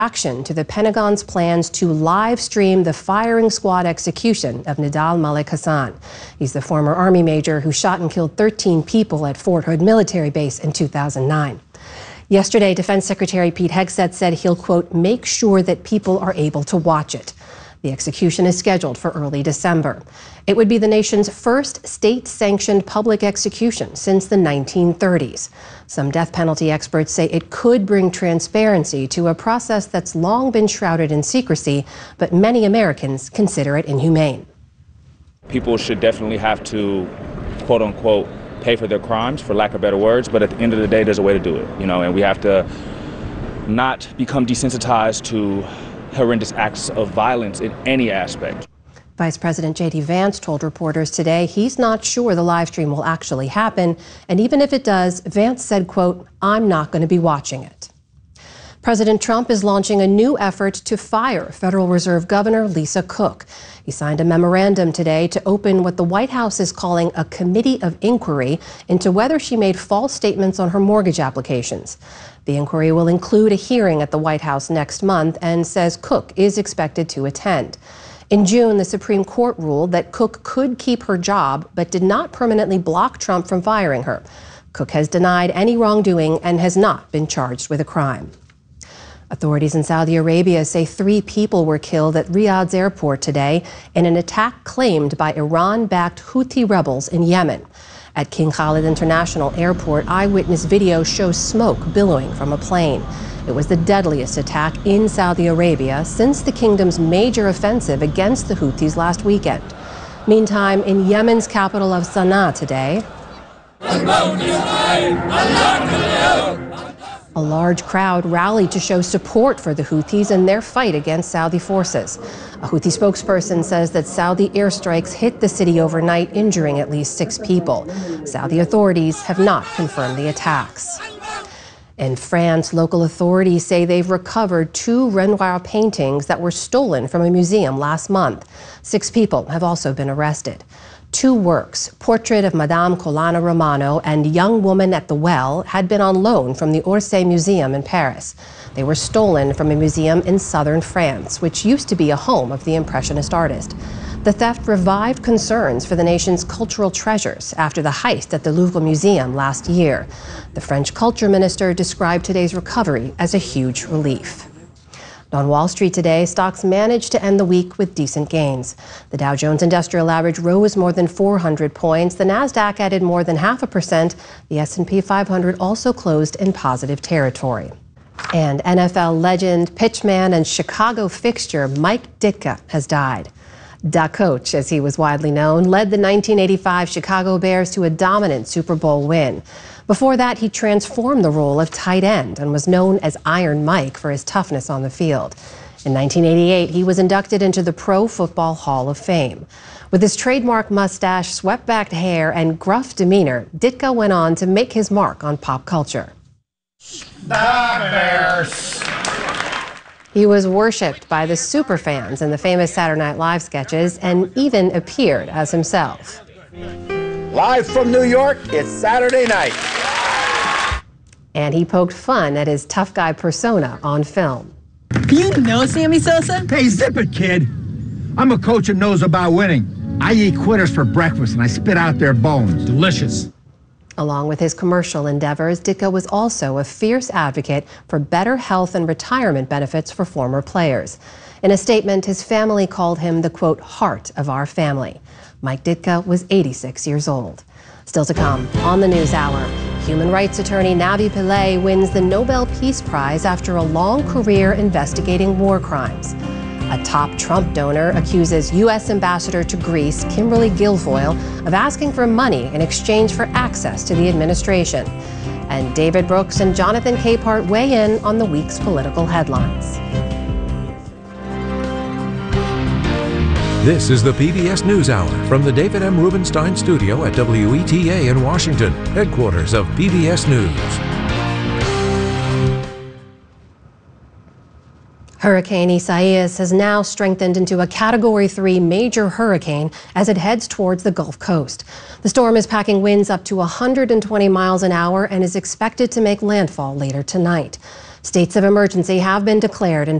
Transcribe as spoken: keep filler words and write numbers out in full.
Reaction to the Pentagon's plans to live stream the firing squad execution of Nidal Malik Hasan. He's the former Army major who shot and killed thirteen people at Fort Hood military base in two thousand nine. Yesterday, Defense Secretary Pete Hegseth said he'll, quote, make sure that people are able to watch it. The execution is scheduled for early December. It would be the nation's first state-sanctioned public execution since the nineteen thirties. Some death penalty experts say it could bring transparency to a process that's long been shrouded in secrecy, but many Americans consider it inhumane. People should definitely have to, quote unquote, pay for their crimes, for lack of better words, but at the end of the day, there's a way to do it, you know, and we have to not become desensitized to horrendous acts of violence in any aspect. Vice President J D Vance told reporters today he's not sure the live stream will actually happen, and even if it does, Vance said, quote, I'm not going to be watching it. President Trump is launching a new effort to fire Federal Reserve Governor Lisa Cook. He signed a memorandum today to open what the White House is calling a committee of inquiry into whether she made false statements on her mortgage applications. The inquiry will include a hearing at the White House next month and says Cook is expected to attend. In June, the Supreme Court ruled that Cook could keep her job, but did not permanently block Trump from firing her. Cook has denied any wrongdoing and has not been charged with a crime. Authorities in Saudi Arabia say three people were killed at Riyadh's airport today in an attack claimed by Iran-backed Houthi rebels in Yemen. At King Khalid International Airport, eyewitness video shows smoke billowing from a plane. It was the deadliest attack in Saudi Arabia since the kingdom's major offensive against the Houthis last weekend. Meantime, in Yemen's capital of Sana'a today, a large crowd rallied to show support for the Houthis in their fight against Saudi forces. A Houthi spokesperson says that Saudi airstrikes hit the city overnight, injuring at least six people. Saudi authorities have not confirmed the attacks. In France, local authorities say they've recovered two Renoir paintings that were stolen from a museum last month. Six people have also been arrested. Two works, Portrait of Madame Colonna Romano and Young Woman at the Well, had been on loan from the Orsay Museum in Paris. They were stolen from a museum in southern France, which used to be a home of the Impressionist artist. The theft revived concerns for the nation's cultural treasures after the heist at the Louvre Museum last year. The French culture minister described today's recovery as a huge relief. On Wall Street today, stocks managed to end the week with decent gains. The Dow Jones Industrial Average rose more than four hundred points. The Nasdaq added more than half a percent. The S and P five hundred also closed in positive territory. And N F L legend, pitchman, and Chicago fixture Mike Ditka has died. Da Coach, as he was widely known, led the nineteen eighty-five Chicago Bears to a dominant Super Bowl win. Before that, he transformed the role of tight end and was known as Iron Mike for his toughness on the field. In nineteen eighty-eight, he was inducted into the Pro Football Hall of Fame. With his trademark mustache, swept-back hair, and gruff demeanor, Ditka went on to make his mark on pop culture. The Bears! He was worshipped by the superfans in the famous Saturday Night Live sketches and even appeared as himself. Live from New York, it's Saturday night. And he poked fun at his tough guy persona on film. You know Sammy Sosa? Hey, zip it, kid. I'm a coach who knows about winning. I eat quitters for breakfast and I spit out their bones. Delicious. Along with his commercial endeavors, Ditka was also a fierce advocate for better health and retirement benefits for former players. In a statement, his family called him the, quote, heart of our family. Mike Ditka was eighty-six years old. Still to come on the News Hour, human rights attorney Navi Pillay wins the Nobel Peace Prize after a long career investigating war crimes. A top Trump donor accuses U S Ambassador to Greece, Kimberly Guilfoyle, of asking for money in exchange for access to the administration. And David Brooks and Jonathan Capehart weigh in on the week's political headlines. This is the P B S NewsHour from the David M. Rubenstein studio at W E T A in Washington, headquarters of P B S News. Hurricane Isaias has now strengthened into a Category three major hurricane as it heads towards the Gulf Coast. The storm is packing winds up to one hundred twenty miles an hour and is expected to make landfall later tonight. States of emergency have been declared in